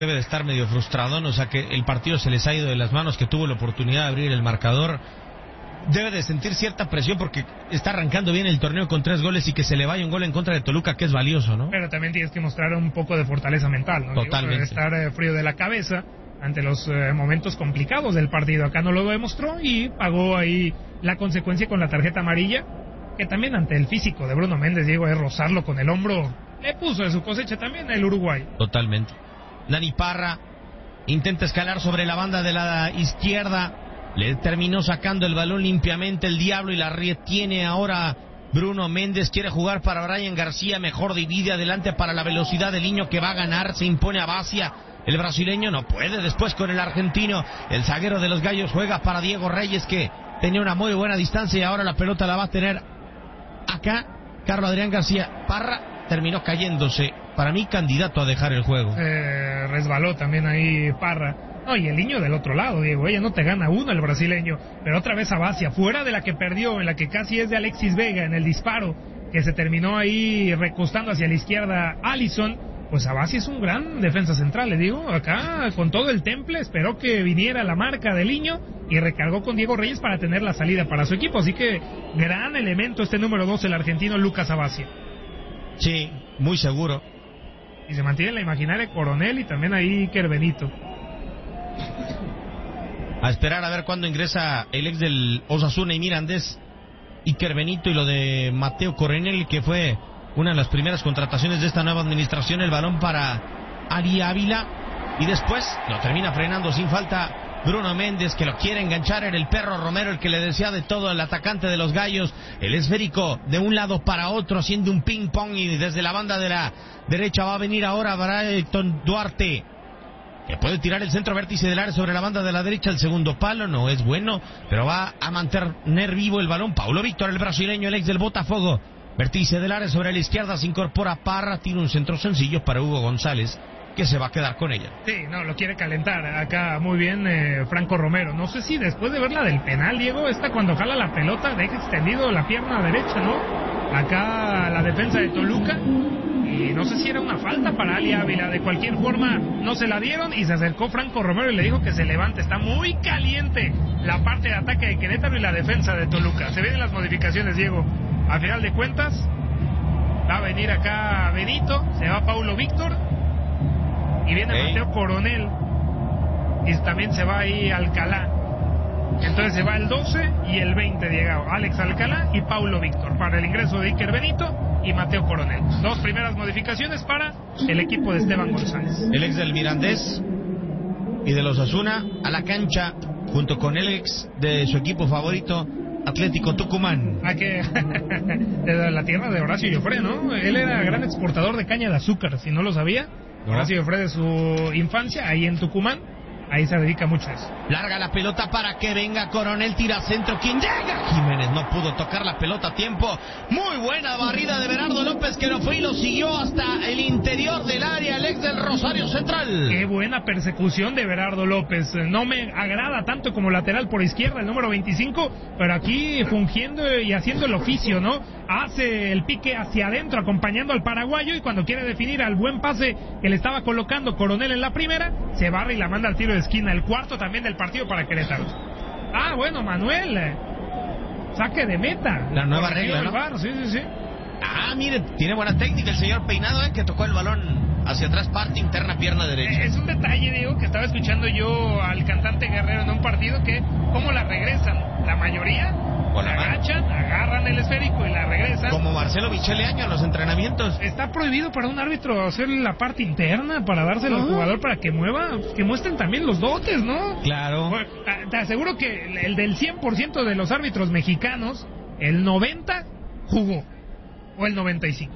debe de estar medio frustrado, ¿no? O sea, que el partido se les ha ido de las manos, que tuvo la oportunidad de abrir el marcador. Debe de sentir cierta presión porque está arrancando bien el torneo con 3 goles y que se le vaya un gol en contra de Toluca, que es valioso, ¿no? Pero también tienes que mostrar un poco de fortaleza mental, ¿no? Totalmente. Estar frío de la cabeza ante los momentos complicados del partido. Acá no lo demostró y pagó ahí la consecuencia con la tarjeta amarilla, que también ante el físico de Bruno Méndez, Diego, es rozarlo con el hombro. Le puso de su cosecha también el Uruguay. Totalmente. Dani Parra intenta escalar sobre la banda de la izquierda. Le terminó sacando el balón limpiamente el Diablo y la retiene ahora Bruno Méndez. Quiere jugar para Brian García, mejor divide adelante para la velocidad del niño que va a ganar. Se impone a Basia. El brasileño no puede después con el argentino. El zaguero de los Gallos juega para Diego Reyes, que tenía una muy buena distancia y ahora la pelota la va a tener acá Carlos Adrián García. Parra terminó cayéndose. Para mí, candidato a dejar el juego. Resbaló también ahí Parra. No, y el niño del otro lado, Diego, ella no te gana uno el brasileño, pero otra vez a Basia, fuera de la que perdió, en la que casi es de Alexis Vega, en el disparo, que se terminó ahí recostando hacia la izquierda Alisson. Pues Abasi es un gran defensa central, le digo, acá con todo el temple, esperó que viniera la marca del niño y recargó con Diego Reyes para tener la salida para su equipo, así que gran elemento este número 2, el argentino Lucas Abasi. Sí, muy seguro. Y se mantiene en la imaginaria Coronel y también ahí Iker Benito. A esperar a ver cuándo ingresa el ex del Osasuna y Mirandés, Iker Benito, y lo de Mateo Coronel, que fue una de las primeras contrataciones de esta nueva administración. El balón para Ali Ávila y después lo termina frenando sin falta Bruno Méndez, que lo quiere enganchar. Era el Perro Romero el que le decía de todo al atacante de los Gallos. El esférico de un lado para otro haciendo un ping pong, y desde la banda de la derecha va a venir ahora Brighton Duarte, que puede tirar el centro vértice del área sobre la banda de la derecha. El segundo palo no es bueno, pero va a mantener vivo el balón Paulo Víctor, el brasileño, el ex del Botafogo. Vértice del área sobre la izquierda, se incorpora Parra, tira un centro sencillo para Hugo González, que se va a quedar con ella. Sí, no, lo quiere calentar acá muy bien Franco Romero. No sé si después de ver la del penal, Diego, cuando jala la pelota deja extendido la pierna derecha, ¿no? Acá la defensa de Toluca. Y no sé si era una falta para Ali Ávila. De cualquier forma, no se la dieron y se acercó Franco Romero y le dijo que se levante. Está muy caliente la parte de ataque de Querétaro y la defensa de Toluca. Se vienen las modificaciones, Diego. A final de cuentas, va a venir acá Benito, se va Paulo Víctor y viene Mateo Coronel y también se va ahí Alcalá. Entonces se va el 12 y el 20, Diego, Alex Alcalá y Paulo Víctor para el ingreso de Iker Benito y Mateo Coronel. 2 primeras modificaciones para el equipo de Esteban González. El ex del Mirandés y de los Osasuna a la cancha junto con el ex de su equipo favorito, Atlético Tucumán. De la tierra de Horacio Joffre, ¿no? Él era gran exportador de caña de azúcar, si no lo sabía. ¿No? Horacio Joffre, de su infancia, ahí en Tucumán, ahí se dedica mucho a eso. Larga la pelota para que venga Coronel, tira centro, ¿quién llega? Jiménez no pudo tocar la pelota a tiempo. Muy buena barrida de Berardo López, que no fue y lo siguió hasta el interior del área, el ex del Rosario Central. Qué buena persecución de Berardo López. No me agrada tanto como lateral por izquierda, el número 25, pero aquí fungiendo y haciendo el oficio, ¿no? Hace el pique hacia adentro, acompañando al paraguayo, y cuando quiere definir al buen pase que le estaba colocando Coronel en la primera, se barra y la manda al tiro de esquina. El cuarto también del partido para Querétaro. Ah, bueno, Manuel, saque de meta. La nueva regla, ¿no? Sí. Ah, mire, tiene buena técnica el señor Peinado, que tocó el balón hacia atrás, parte interna, pierna derecha. Es un detalle, Diego, que estaba escuchando yo al cantante Guerrero en un partido, que cómo la regresan. La mayoría la agachan, agarran el esférico y la regresan. Como Marcelo Michele Año en los entrenamientos. Está prohibido para un árbitro hacer la parte interna para dárselo al jugador para que mueva, que muestren también los dotes, ¿no? Claro. Bueno, te aseguro que el del 100% de los árbitros mexicanos, el 90 jugó, o el 95.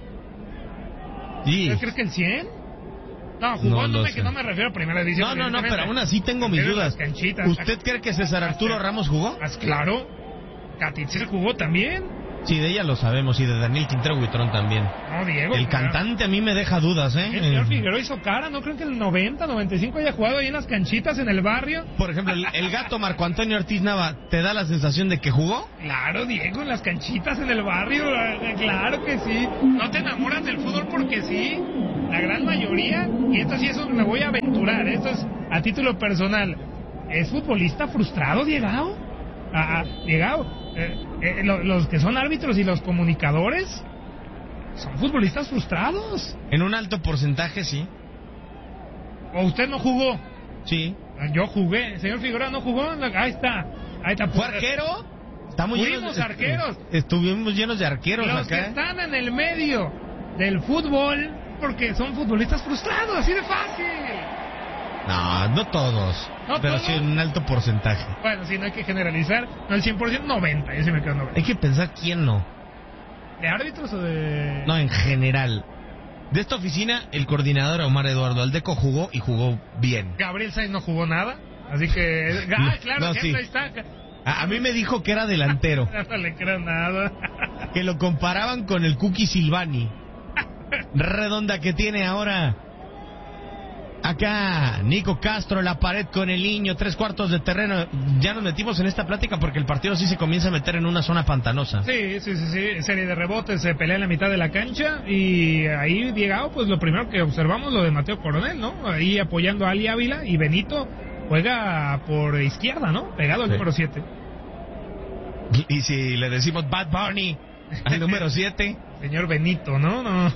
Sí. ¿Crees que el 100? No, jugó, no me refiero a primera división. No, pero aún así tengo mis dudas. ¿Usted cree que César Arturo Ramos jugó? Claro. Catitzel jugó también. Sí, de ella lo sabemos, y de Daniel Quintero Huitrón también. No, Diego. El cantante a mí me deja dudas, ¿eh? El señor Figueroa hizo cara, ¿no creen que el 90, 95 haya jugado ahí en las canchitas en el barrio? Por ejemplo, el gato Marco Antonio Ortiz Nava, ¿te da la sensación de que jugó? Claro, Diego, en las canchitas en el barrio, claro que sí. No te enamoras del fútbol porque sí. la gran mayoría, y esto sí, eso me voy a aventurar, esto es a título personal, ¿es futbolista frustrado, Diegao? Diegao, los que son árbitros y los comunicadores son futbolistas frustrados. En un alto porcentaje, sí. ¿O usted no jugó? Sí. Yo jugué. Señor Figueroa no jugó. Ahí está. ¿Fue arquero? Fuimos arqueros. Estuvimos llenos de arqueros los acá. Que están en el medio del fútbol porque son futbolistas frustrados, así de fácil. No todos. ¿No pero todos? sí en un alto porcentaje. Bueno, sí, no hay que generalizar. No el 100%, 90. Yo sí me quedo 90. Hay que pensar quién no. ¿De árbitros o de...? No, en general. De esta oficina, el coordinador Omar Eduardo Aldeco jugó y jugó bien. Gabriel Sainz no jugó nada. Así que... claro, no, que sí. ahí está. A mí me dijo que era delantero. No le creo nada. Que lo comparaban con el Cookie Silvani. Redonda que tiene ahora. Acá, Nico Castro, la pared con el niño, 3/4 de terreno. Ya nos metimos en esta plática porque el partido sí se comienza a meter en una zona pantanosa. Sí. Serie de rebotes, se pelea en la mitad de la cancha. Y ahí, Diego, pues lo primero que observamos lo de Mateo Coronel, ¿no? Ahí apoyando a Ali Ávila, y Benito juega por izquierda, ¿no? Pegado al número 7. Y si le decimos Bad Bunny al número 7. Señor Benito, ¿no?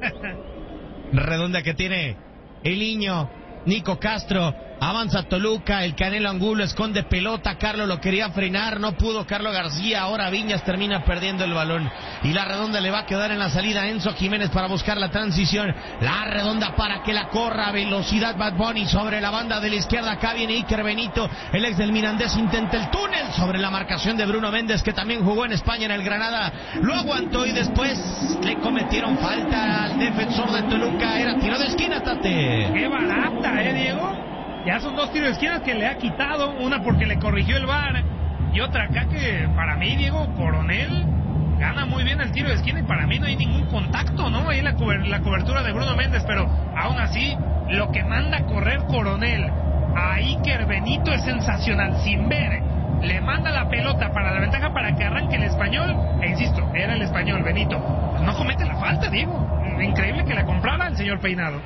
Redonda que tiene el niño, Nico Castro, avanza Toluca, el Canelo Angulo esconde pelota, Carlos lo quería frenar, no pudo Carlos García, ahora Viñas termina perdiendo el balón, y la redonda le va a quedar en la salida a Enzo Jiménez para buscar la transición, la redonda para que la corra, velocidad Bad Bunny sobre la banda de la izquierda, acá viene Iker Benito, el ex del Mirandés intenta el túnel sobre la marcación de Bruno Méndez, que también jugó en España en el Granada, lo aguantó y después le cometieron falta al defensor de Toluca, era tiro de esquina, Tate. ¡Qué barata, Diego! Ya son 2 tiros de esquina que le ha quitado, una porque le corrigió el VAR, y otra acá que para mí, Diego, Coronel gana muy bien el tiro de esquina y para mí no hay ningún contacto, ¿no? Ahí la cobertura de Bruno Méndez, pero aún así, lo que manda a correr Coronel a Iker Benito es sensacional, sin ver, le manda la pelota para la ventaja para que arranque el Español, e insisto, era el Español, Benito, pues no comete la falta, Diego, increíble que la comprara el señor Peinado.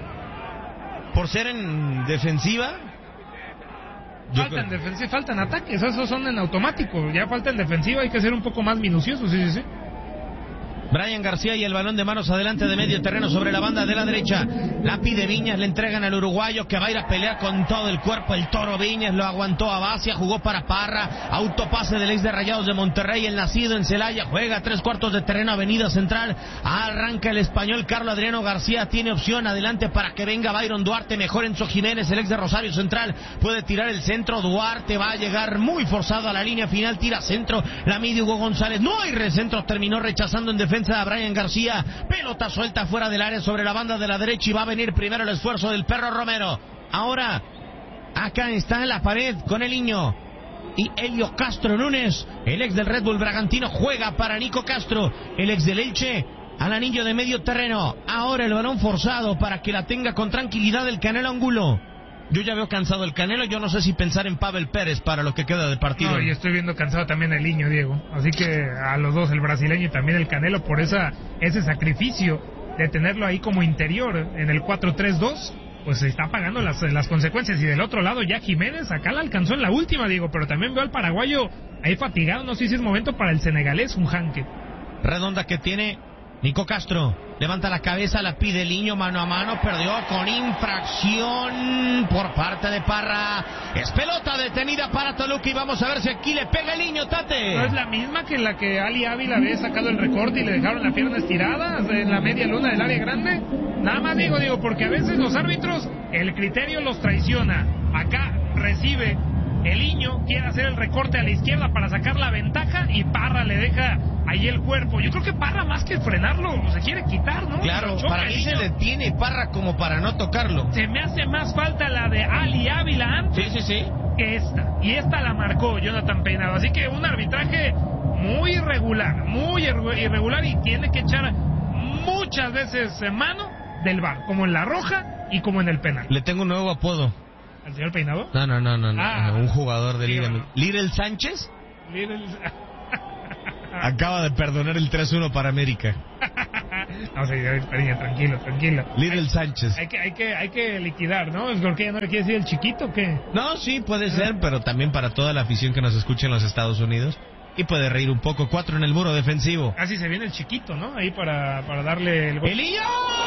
Por ser en defensiva. Falta en defensiva, falta en ataques, esos son en automático, ya falta en defensiva, hay que ser un poco más minucioso, sí. Brian García y el balón de manos adelante de medio terreno sobre la banda de la derecha. La pide Viñas, le entregan al uruguayo que va a ir a pelear con todo el cuerpo. El Toro Viñas lo aguantó a Bacia, jugó para Parra. Autopase del ex de Rayados de Monterrey, el nacido en Celaya. Juega 3/4 de terreno, avenida central. Arranca el español Carlos Adriano García. Tiene opción adelante para que venga Byron Duarte. Mejor Enzo Jiménez, el ex de Rosario Central. Puede tirar el centro. Duarte va a llegar muy forzado a la línea final. Tira centro. La mide Hugo González. No hay recentro. Terminó rechazando en defensa a Brian García, pelota suelta fuera del área sobre la banda de la derecha y va a venir primero el esfuerzo del Perro Romero. Ahora, acá está en la pared con el niño y Elio Castro Núñez, el ex del Red Bull Bragantino, juega para Nico Castro, el ex del Elche, al anillo de medio terreno. Ahora el balón forzado para que la tenga con tranquilidad el Canelo Angulo. Yo ya veo cansado el Canelo, yo no sé si pensar en Pavel Pérez para lo que queda de partido. No, y estoy viendo cansado también el niño, Diego. Así que a los dos, el brasileño y también el Canelo, por ese sacrificio de tenerlo ahí como interior en el 4-3-2, pues se está pagando las consecuencias. Y del otro lado ya Jiménez, acá la alcanzó en la última, Diego, pero también veo al paraguayo ahí fatigado, no sé si es momento para el senegalés, un janque. Redonda que tiene Nico Castro, levanta la cabeza, la pide el niño mano a mano, perdió con infracción por parte de Parra. Es pelota detenida para Toluca y vamos a ver si aquí le pega el niño, Tate. ¿No es la misma que la que Ali Ávila había sacado el recorte y le dejaron la pierna estirada en la media luna del área grande? Nada más digo, porque a veces los árbitros, el criterio los traiciona. Acá recibe el niño, quiere hacer el recorte a la izquierda para sacar la ventaja y Parra le deja ahí el cuerpo. Yo creo que Parra, más que frenarlo, se quiere quitar, ¿no? Claro, para mí se detiene Parra como para no tocarlo. Se me hace más falta la de Ali Ávila antes sí. que esta. Y esta la marcó Jonathan Peinado. Así que un arbitraje muy irregular, y tiene que echar muchas veces mano del VAR, como en la roja y como en el penal. Le tengo un nuevo apodo. ¿Al señor Peinado? No, un jugador de Liga. ¿Little Sánchez? Acaba de perdonar el 3-1 para América. No, sí, Pereña, tranquilo. Little Sánchez. Hay que liquidar, ¿no? ¿Es porque ya no le quiere decir el chiquito o qué? No, sí, puede ser, pero también para toda la afición que nos escucha en los Estados Unidos. Y puede reír un poco. 4 en el muro defensivo. Casi se viene el chiquito, ¿no? Ahí para darle el gol. ¡Elillo!